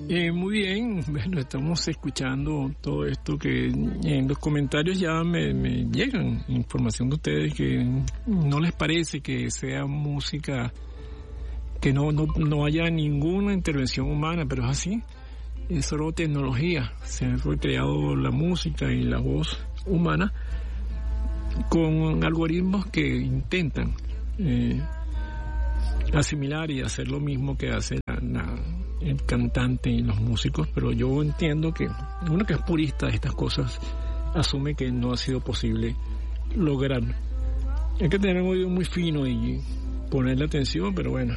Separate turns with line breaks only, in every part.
Muy bien, bueno, estamos escuchando todo esto que en los comentarios ya me llegan información de ustedes que no les parece que sea música, que no haya ninguna intervención humana, pero es así, es solo tecnología. Se ha recreado la música y la voz humana con algoritmos que intentan asimilar y hacer lo mismo que hace el cantante y los músicos, pero yo entiendo que uno que es purista de estas cosas asume que no ha sido posible lograr. Hay que tener un oído muy fino y ponerle atención, pero bueno,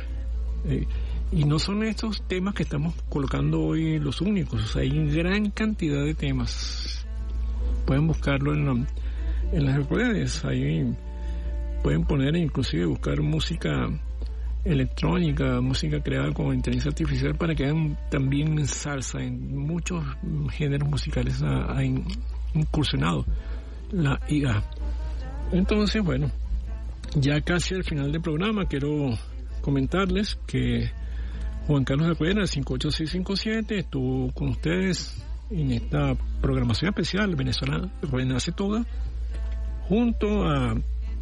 y no son estos temas que estamos colocando hoy los únicos. O sea, hay gran cantidad de temas. Pueden buscarlo en las redes, ahí pueden poner, inclusive buscar música electrónica, música creada con inteligencia artificial, para que hagan también salsa. En muchos géneros musicales ha incursionado la IA. Entonces, bueno, ya casi al final del programa quiero comentarles que Juan Carlos Acuera, 58657, estuvo con ustedes en esta programación especial Venezuela Renace Toda, junto a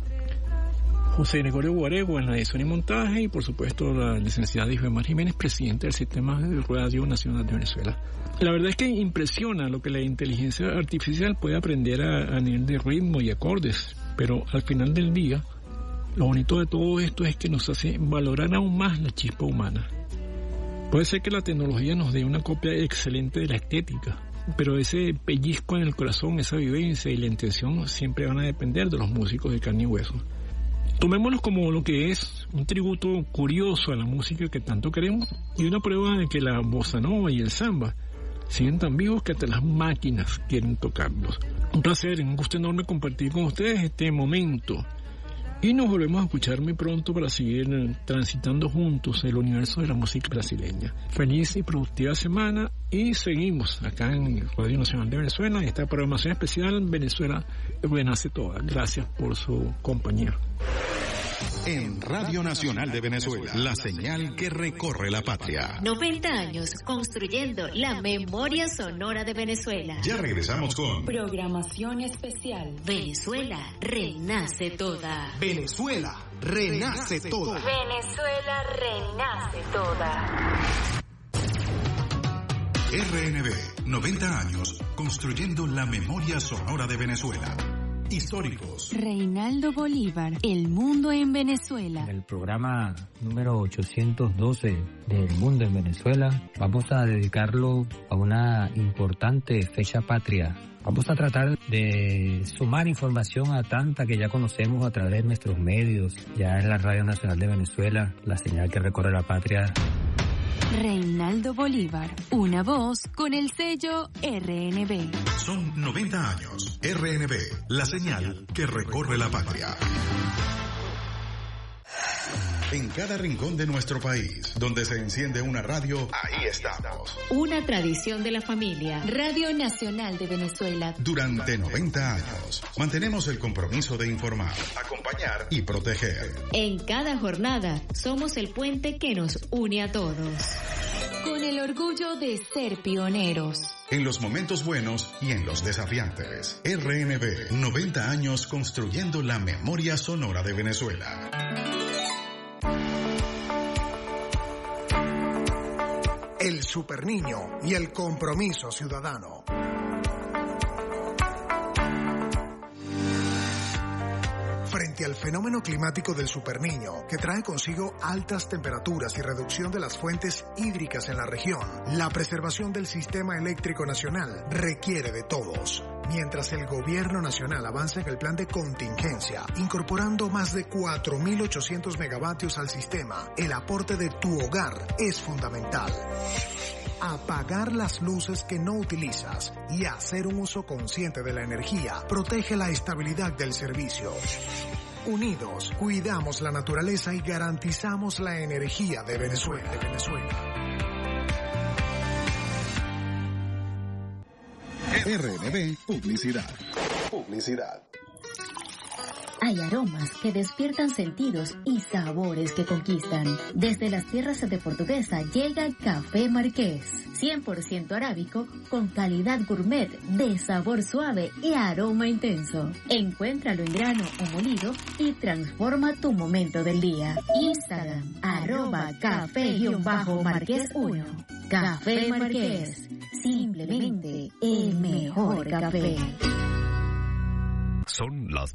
José Gregorio Guaregua en la edición y montaje, y por supuesto la licenciada Isabel Jiménez, presidente del Sistema de Radio Nacional de Venezuela. La verdad es que impresiona lo que la inteligencia artificial puede aprender a nivel de ritmo y acordes, pero al final del día, lo bonito de todo esto es que nos hace valorar aún más la chispa humana. Puede ser que la tecnología nos dé una copia excelente de la estética, pero ese pellizco en el corazón, esa vivencia y la intención siempre van a depender de los músicos de carne y hueso. Tomémoslo como lo que es, un tributo curioso a la música que tanto queremos y una prueba de que la bossa nova y el samba siguen tan vivos que hasta las máquinas quieren tocarlos. Un placer, un gusto enorme compartir con ustedes este momento. Y nos volvemos a escuchar muy pronto para seguir transitando juntos el universo de la música brasileña. Feliz y productiva semana, y seguimos acá en Radio Nacional de Venezuela, en esta programación especial Venezuela Renace Toda. Gracias por su compañía.
En Radio Nacional de Venezuela, la señal que recorre la patria.
90 años construyendo la memoria sonora de Venezuela.
Ya regresamos con
programación especial. Venezuela Renace Toda.
Venezuela Renace Toda.
Venezuela Renace Toda.
RNB, 90 años construyendo la memoria sonora de Venezuela. Históricos.
Reinaldo Bolívar, El Mundo en Venezuela.
En el programa número 812 del Mundo en Venezuela, vamos a dedicarlo a una importante fecha patria. Vamos a tratar de sumar información a tanta que ya conocemos a través de nuestros medios, ya en la Radio Nacional de Venezuela, la señal que recorre la patria.
Reinaldo Bolívar, una voz con el sello RNB.
Son 90 años. RNB, la señal que recorre la patria. En cada rincón de nuestro país, donde se enciende una radio, ahí estamos.
Una tradición de la familia. Radio Nacional de Venezuela.
Durante 90 años, mantenemos el compromiso de informar, acompañar y proteger.
En cada jornada, somos el puente que nos une a todos.
Con el orgullo de ser pioneros.
En los momentos buenos y en los desafiantes. RNB, 90 años construyendo la memoria sonora de Venezuela.
El Superniño y el compromiso ciudadano. Frente al fenómeno climático del Superniño, que trae consigo altas temperaturas y reducción de las fuentes hídricas en la región, la preservación del sistema eléctrico nacional requiere de todos. Mientras el gobierno nacional avanza en el plan de contingencia, incorporando más de 4.800 megavatios al sistema, el aporte de tu hogar es fundamental. Apagar las luces que no utilizas y hacer un uso consciente de la energía protege la estabilidad del servicio. Unidos, cuidamos la naturaleza y garantizamos la energía de Venezuela.
RNB Publicidad.
Hay aromas que despiertan sentidos y sabores que conquistan. Desde las tierras de Portuguesa llega Café Marqués, 100% arábico con calidad gourmet de sabor suave y aroma intenso. Encuéntralo en grano o molido y transforma tu momento del día. Instagram, @café_marqués1. Café Marqués, simplemente el mejor café.
Son las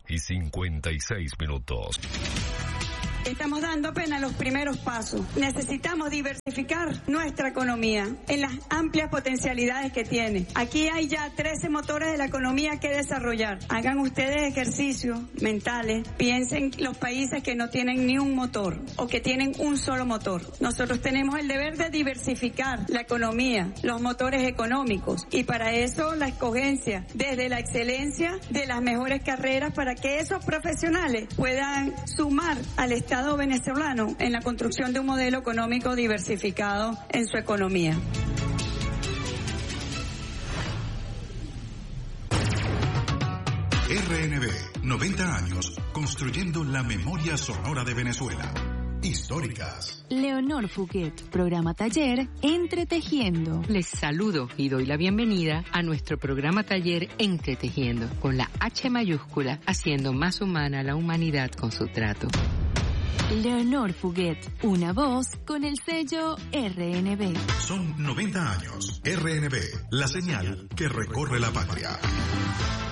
2:56.
Estamos dando apenas los primeros pasos. Necesitamos diversificar nuestra economía en las amplias potencialidades que tiene. Aquí hay ya 13 motores de la economía que desarrollar. Hagan ustedes ejercicios mentales. Piensen los países que no tienen ni un motor o que tienen un solo motor. Nosotros tenemos el deber de diversificar la economía, los motores económicos, y para eso la escogencia desde la excelencia de las mejores carreras para que esos profesionales puedan sumar al Estado venezolano en la construcción de un modelo económico diversificado en su economía.
RNB, 90 años construyendo la memoria sonora de Venezuela. Históricas.
Leonor Fouquet, programa taller Entretejiendo.
Les saludo y doy la bienvenida a nuestro programa taller Entretejiendo, con la H mayúscula, haciendo más humana la humanidad con su trato.
Leonor Fouquet, una voz con el sello RNB.
Son 90 años. RNB, la señal que recorre la patria.